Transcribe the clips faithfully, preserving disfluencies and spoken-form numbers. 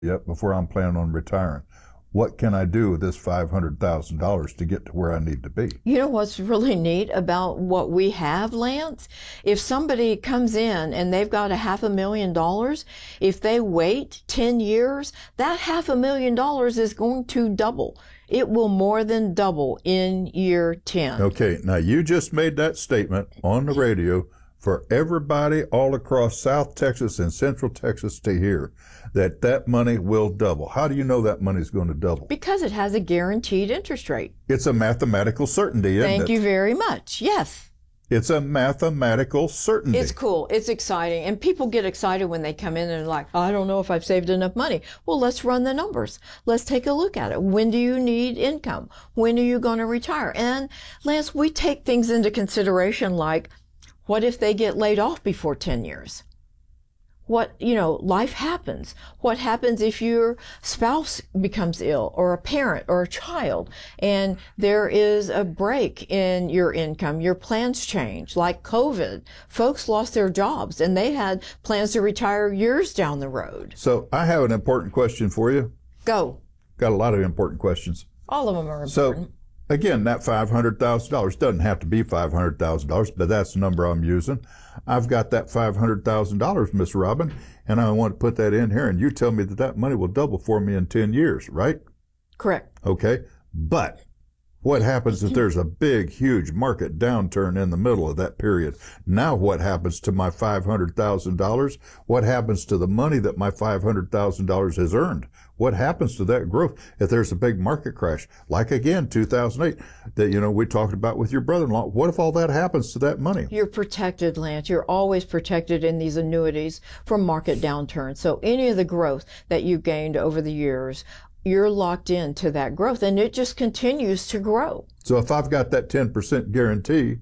yet before I'm planning on retiring. What can I do with this five hundred thousand dollars to get to where I need to be? You know what's really neat about what we have, Lance? If somebody comes in and they've got a half a million dollars, if they wait ten years, that half a million dollars is going to double. It will more than double in year ten. Okay, now you just made that statement on the radio for everybody all across South Texas and Central Texas to hear, that that money will double. How do you know that money is going to double? Because it has a guaranteed interest rate. It's a mathematical certainty, isn't it? Thank you very much. Yes. It's a mathematical certainty. It's cool. It's exciting. And people get excited when they come in and are like, I don't know if I've saved enough money. Well, let's run the numbers. Let's take a look at it. When do you need income? When are you going to retire? And Lance, we take things into consideration like, what if they get laid off before ten years? What, you know, life happens. What happens if your spouse becomes ill, or a parent or a child, and there is a break in your income? Your plans change, like COVID. Folks lost their jobs and they had plans to retire years down the road. So I have an important question for you. Go. Got a lot of important questions. All of them are important. So again, that five hundred thousand dollars doesn't have to be five hundred thousand dollars, but that's the number I'm using. I've got that five hundred thousand dollars, Miss Robin, and I want to put that in here, and you tell me that that money will double for me in ten years, right? Correct. Okay. But what happens if there's a big, huge market downturn in the middle of that period? Now what happens to my five hundred thousand dollars? What happens to the money that my five hundred thousand dollars has earned? What happens to that growth if there's a big market crash? Like again, two thousand eight, that, you know, we talked about with your brother-in-law. What if all that happens to that money? You're protected, Lance. You're always protected in these annuities from market downturns. So any of the growth that you gained over the years, you're locked into that growth, and it just continues to grow. So if I've got that ten percent guarantee,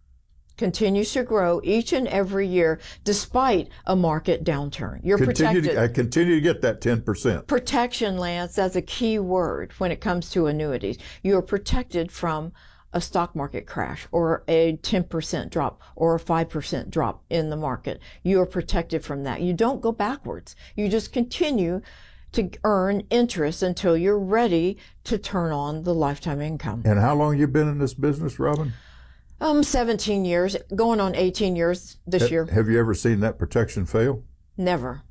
continues to grow each and every year despite a market downturn. You're continue protected. To, I continue to get that ten percent. Protection, Lance, that's a key word when it comes to annuities. You are protected from a stock market crash or a ten percent drop or a five percent drop in the market. You are protected from that. You don't go backwards. You just continue to earn interest until you're ready to turn on the lifetime income. And how long you been in this business, Robin? Um, seventeen years, going on eighteen years this ha- year. Have you ever seen that protection fail? Never.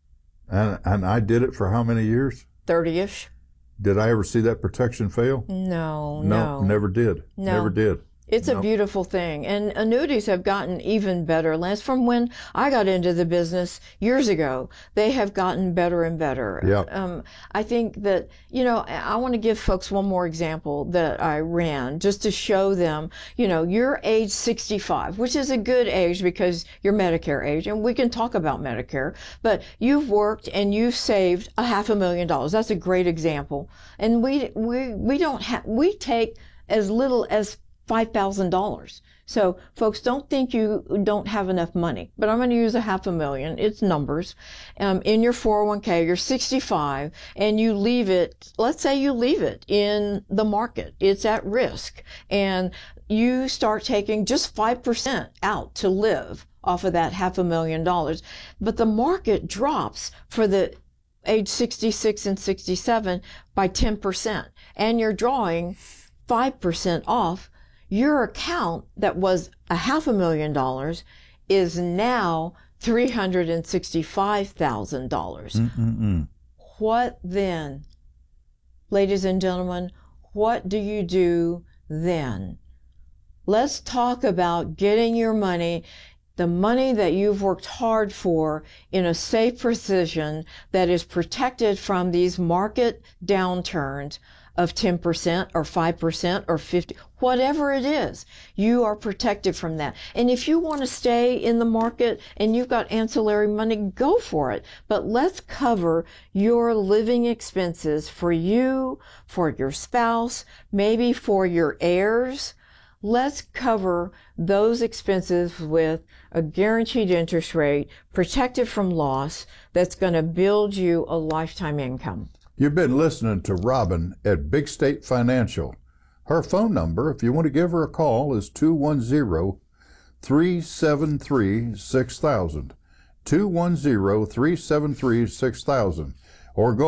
And and I did it for how many years? thirty-ish. Did I ever see that protection fail? No, no. No, never did. No. Never did. It's nope. a beautiful thing. And annuities have gotten even better, Lance. From when I got into the business years ago, they have gotten better and better. Yeah. Um, I think that, you know, I want to give folks one more example that I ran just to show them, you know, you're age sixty-five, which is a good age because you're Medicare age, and we can talk about Medicare, but you've worked and you've saved a half a million dollars. That's a great example. And we, we, we don't have, we take as little as five thousand dollars. So folks, don't think you don't have enough money, but I'm going to use a half a million. It's numbers. Um, in your four oh one k, you're sixty-five and you leave it, let's say you leave it in the market. It's at risk and you start taking just five percent out to live off of that half a million dollars. But the market drops for the age sixty-six and sixty-seven by ten percent and you're drawing five percent off. Your account that was a half a million dollars is now three hundred sixty-five thousand dollars. Mm-mm-mm. What then? Ladies and gentlemen, what do you do then? Let's talk about getting your money, the money that you've worked hard for, in a safe position that is protected from these market downturns of ten percent or five percent or fifty, whatever it is, you are protected from that. And if you want to stay in the market and you've got ancillary money, go for it. But let's cover your living expenses for you, for your spouse, maybe for your heirs. Let's cover those expenses with a guaranteed interest rate, protected from loss, that's going to build you a lifetime income. You've been listening to Robin at Big State Financial. Her phone number, if you want to give her a call, is two one zero, three seven three, six thousand. two one zero, three seven three, six thousand. or go